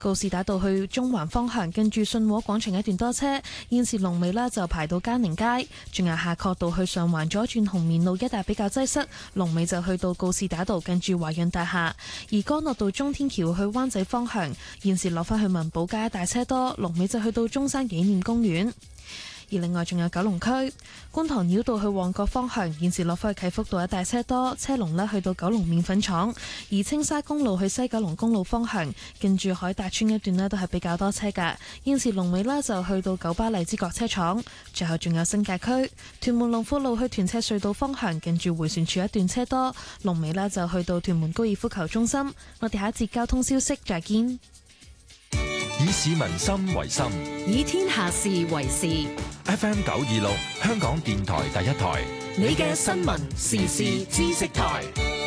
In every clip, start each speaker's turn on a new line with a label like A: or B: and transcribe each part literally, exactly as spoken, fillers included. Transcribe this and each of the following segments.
A: 告士打道去中環方向，跟住信和廣場一段多車，現時龍尾呢就排到嘉寧街，仲有夏慤道去上環左轉紅棉路一帶比較擠塞，龍尾就去到告士打道近住華潤大廈。而干諾道中天橋去灣仔方向，現時落返去文寶街大車多，龍尾就去到中山紀念公園。而另外仲有九龍區觀塘繞道去旺角方向，現時落返去啟福道一帶車多，車龍呢去到九龍麵粉廠。而青沙公路去西九龍公路方向，近住海達村一段呢都係比較多車㗎。現時龍尾呢就去到九巴荔枝角車廠。最後仲有新界區屯門龍富路去屯赤隧道方向，近住迴旋處一段車多，龍尾呢就去到屯門高爾夫球中心。我哋下一節交通消息再見。
B: 以市民心為心，
C: 以天下事為事。
B: F M 九二六，香港電台第一台，
C: 你嘅新聞時事知識台。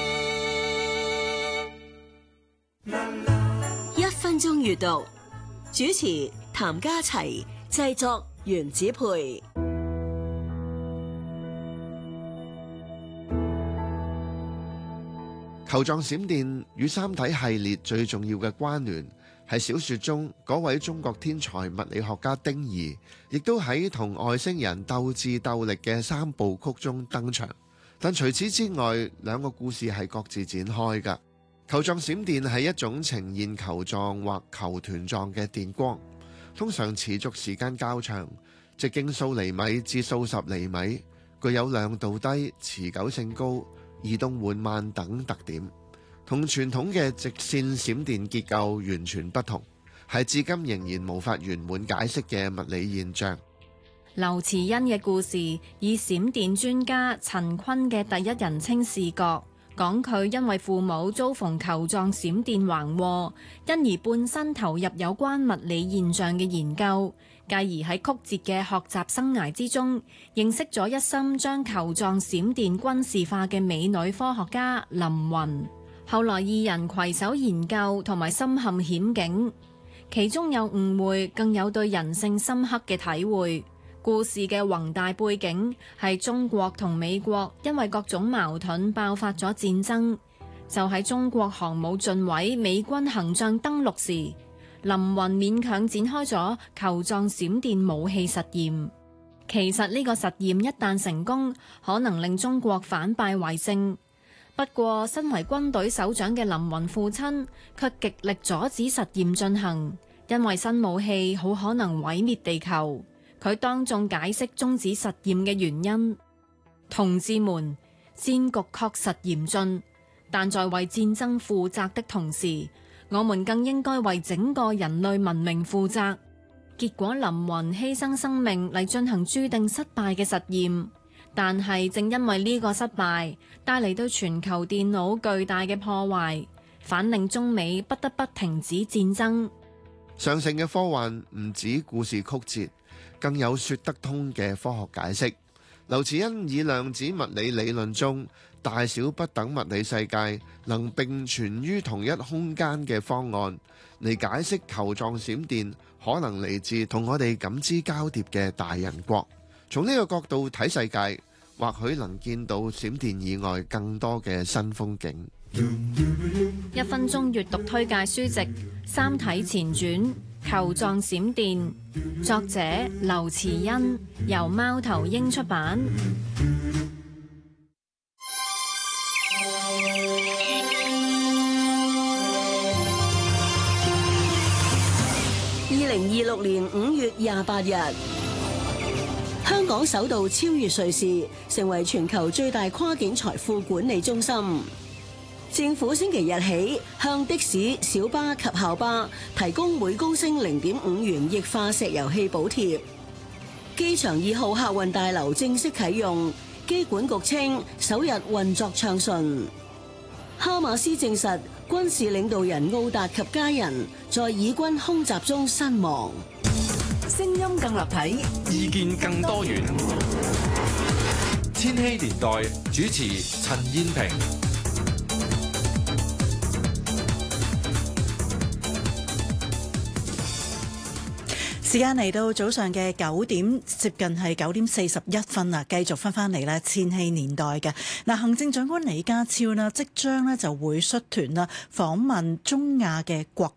C: 一分鐘閱讀，主持譚家齊，製作袁子培。
D: 球狀閃電與三體系列最重要嘅關聯係小說中嗰位中國天才物理學家丁儀，亦都喺同外星人鬥智鬥力嘅三部曲中登場。但除此之外，兩個故事係各自展開㗎。球狀閃電係一種呈現球狀或球團狀嘅電光，通常持續時間較長，直徑數厘米至數十厘米，具有亮度低、持久性高、移動緩慢等特點，同傳統嘅直線閃電結構完全不同，係至今仍然無法圓滿解釋嘅物理現象。
E: 劉慈欣嘅故事以閃電專家陳坤嘅第一人稱視角，講佢因為父母遭逢球狀閃電橫禍，因而半身投入有關物理現象嘅研究，繼而喺曲折嘅學習生涯之中，認識咗一心將球狀閃電軍事化嘅美女科學家林雲。後來二人攜手研究，同埋深陷險境，其中有誤會，更有對人性深刻嘅體會。故事嘅宏大背景係中國同美國因為各種矛盾爆發咗戰爭，就喺中國航母進位、美軍行將登陸時，林雲勉強展開咗球狀閃電武器實驗。其實呢個實驗一旦成功，可能令中國反敗為勝。不過身為軍隊首長嘅林雲父親卻極力阻止實驗進行，因為新武器好可能毀滅地球。佢當眾解釋終止實驗嘅原因：同志們，戰局確實嚴峻，但在為戰爭負責的同時，我們更應該為整個人類文明負責。結果林雲犧牲生命嚟進行注定失敗嘅實驗，但係正因為呢個失敗帶嚟對全球電腦巨大嘅破壞，反令中美不得不停止戰爭。
D: 上乘嘅科幻唔止故事曲折，更有說得通嘅科學解釋。劉慈欣以量子物理理論中大小不等物理世界能並存於同一空間嘅方案嚟解釋球狀閃電可能嚟自同我哋感知交疊嘅大人國。從呢個角度睇世界，或許能見到閃電以外更多嘅新風景。
E: 一分鐘閱讀推介書籍《三體前傳：球狀閃電》，作者劉慈欣，由貓頭鷹出版。
C: 二零二六年五月廿八日，香港首度超越瑞士，成為全球最大跨境財富管理中心。政府星期日起向的士、小巴及校巴提供每公升零點五元液化石油氣補貼。機場二號客運大樓正式啟用，機管局稱首日運作暢順。哈馬斯證實軍事領導人奧達及家人在以軍空襲中身亡。聲音更立體，
B: 意見更多元。千禧年代主持陳燕萍。
F: 時間嚟到早上嘅九點，接近係九點四十一分啦。繼續翻翻嚟咧，千禧年代嘅嗱，行政長官李家超呢，即將呢就會率團啦訪問中亞嘅國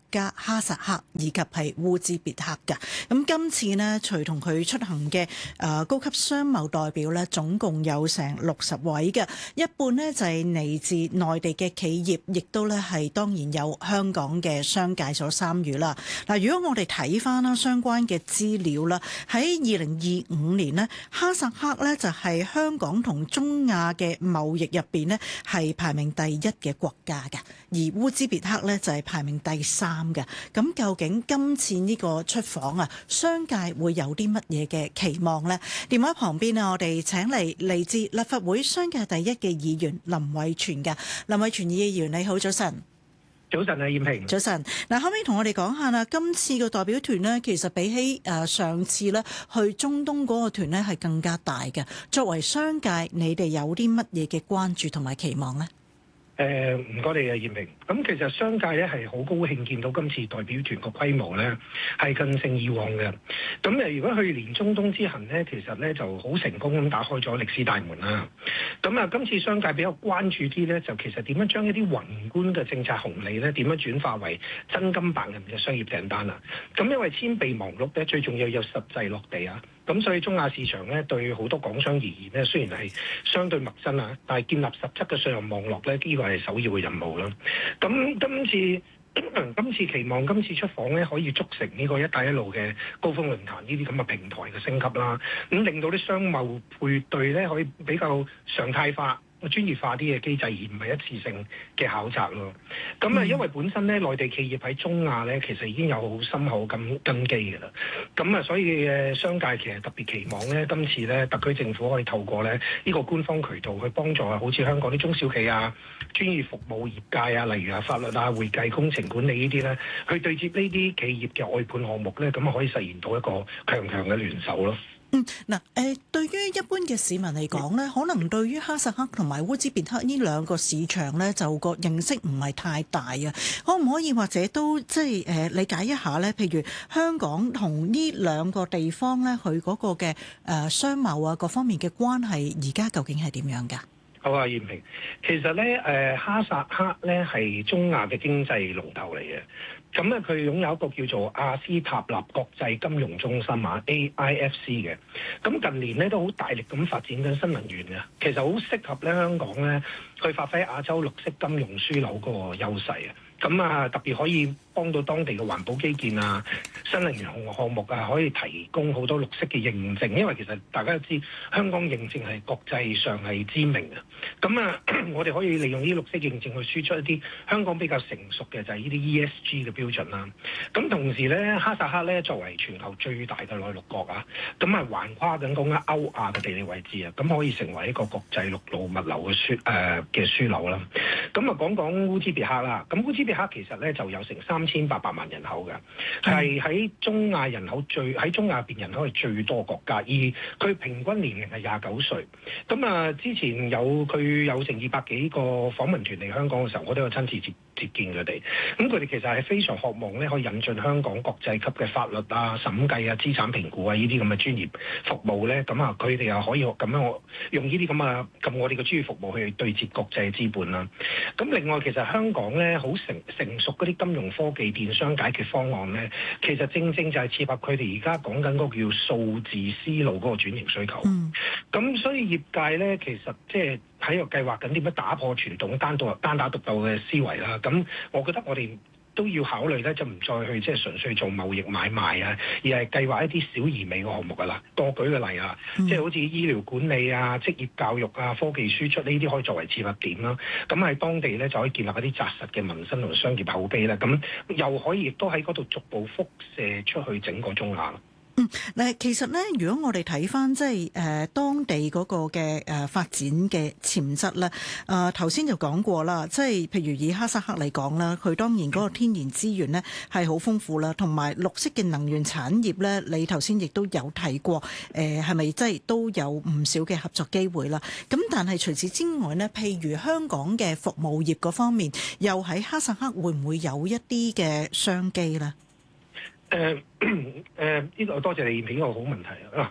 F: 家哈薩克以及係烏茲別克嘅。咁今次呢，隨同佢出行嘅誒高級商貿代表呢，總共有成六十位嘅，一半呢就係嚟自內地嘅企業，亦都咧係當然有香港嘅商界所參與啦。嗱，如果我哋睇翻啦相關嘅資料啦，喺二零二五年呢，哈薩克呢就係香港同中亞嘅貿易入邊呢係排名第一嘅國家嘅，而烏茲別克呢就係排名第三嘅。咁究竟今次呢個出訪啊，商界會有啲乜嘢嘅期望呢？電話旁邊啊，我哋請嚟嚟自立法會商界第一嘅議員林偉全嘅。林偉全議員你好，早晨。
G: 早晨啊，燕平。
F: 早晨。嗱，可唔可以同我哋講下啦？今次個代表團呢，其實比起誒上次咧去中東嗰個團呢係更加大嘅。作為商界，你哋有啲乜嘢嘅關注同埋期望呢？
G: 誒唔該你啊，燕平。咁其實商界咧係好高興見到今次代表團個規模咧係更勝以往嘅。咁誒，如果去年中東之行咧，其實咧就好成功咁打開咗歷史大門啦。咁啊，今次商界比較關注啲咧，就其實點樣將一啲宏觀嘅政策紅利咧，點樣轉化為真金白銀嘅商業訂單啊？咁因為千備忙碌咧，最重要有實際落地啊。咁所以中亞市場咧對好多港商而言咧，雖然係相對陌生啊，但係建立實質嘅信用網絡咧，呢個係首要嘅任務啦。咁今次今次期望今次出訪咧，可以促成呢個一帶一路嘅高峰論壇呢啲咁嘅平台嘅升級啦，咁令到啲商貿配對咧可以比較常態化、專業化啲嘅機制，而唔係一次性嘅考察咯。咁啊，因為本身咧內地企業喺中亞咧，其實已經有好深厚根根基嘅啦。咁啊，所以誒商界其實特別期望咧，今次咧特區政府可以透過咧呢個官方渠道去幫助啊，好似香港啲中小企啊、專業服務業界啊，例如啊法律啊、會計、工程管理呢啲咧，去對接呢啲企業嘅外判項目咧，咁啊可以實現到一個強強嘅聯手咯。
F: 嗯，嗱，誒，對於一般嘅市民嚟講咧，可能對於哈薩克同埋烏茲別克呢兩個市場咧，就個認識唔係太大啊。可唔可以或者都即係誒理解一下咧？譬如香港同呢兩個地方咧，佢嗰個嘅誒商貿啊各方面嘅關係，而家究竟係點樣㗎？
G: 好啊，燕平。其實咧，誒哈薩克咧係中亞嘅經濟龍頭嚟嘅。咁咧，佢擁有一個叫做阿斯塔納國際金融中心啊 （A I F C） 嘅。咁近年咧都好大力咁發展緊新能源嘅，其實好適合咧香港咧去發揮亞洲綠色金融樞紐嗰個優勢啊。咁啊，特別可以幫到當地嘅環保基建啊、新能源項項目啊，可以提供好多綠色嘅認證。因為其實大家都知香港認證係國際上係知名嘅。咁啊，我哋可以利用呢啲綠色認證去輸出一啲香港比較成熟嘅就係呢啲 E S G 嘅標準啦。咁同時咧，哈薩克咧作為全球最大嘅內陸國啊，咁啊橫跨緊講緊歐亞嘅地理位置啊，咁可以成為一個國際陸路物流嘅樞誒嘅樞紐啦。咁啊講講烏茲別克啦，咁烏茲別克其實咧就有成三千八百萬人口嘅，係喺中亞人口最喺中亞邊人口係最多國家，而佢平均年齡係廿九歲。咁啊，之前有佢有成二百幾個訪問團嚟香港嘅時候，我都有親自接接見佢哋。咁佢哋其實係非常渴望咧，可以引進香港國際級嘅法律啊、審計啊、資產評估啊呢啲咁嘅專業服務咧。咁啊，佢哋又可以咁樣用呢啲咁啊，咁我哋嘅專業服務去對接國際資本啦。咁另外，其實香港咧好成成熟嗰啲金融科技電商解決方案咧，其實正正就係切合佢哋而家講緊嗰個叫數字思路嗰個轉型需求。咁、嗯、所以業界咧，其實即係喺度計劃緊點樣打破傳統單獨單打獨鬥嘅思維啦。咁我覺得我哋都要考慮咧，就唔再去即係純粹做貿易買賣啊，而係計劃一啲小而美嘅項目噶啦。多舉個例啊，嗯、即係好似醫療管理啊、職業教育啊、科技輸出呢啲可以作為切入點啦。咁喺當地咧就可以建立一啲紮實嘅民生同商業口碑啦。咁又可以亦都喺嗰度逐步輻射出去整個中亞。
F: 嗯，嗱，其實咧，如果我哋睇翻即係誒當地嗰個嘅誒發展嘅潛質咧，誒頭先就講過啦，即係譬如以哈薩克嚟講啦，佢當然嗰個天然資源咧係好豐富啦，同埋綠色嘅能源產業咧，你頭先亦都有提過，誒係咪即係都有唔少嘅合作機會啦？咁但係除此之外咧，譬如香港嘅服務業嗰方面，又喺哈薩克會唔會有一啲嘅商機咧？
G: 誒誒，呢個多謝你片個好問題啊！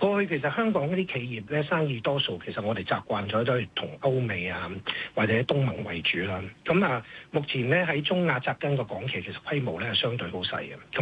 G: 過去其實香港嗰啲企業咧生意多數其實我哋習慣咗都係同歐美啊或者東盟為主啦。咁啊，目前咧喺中亞紮根嘅港企其實規模咧係相對好細嘅。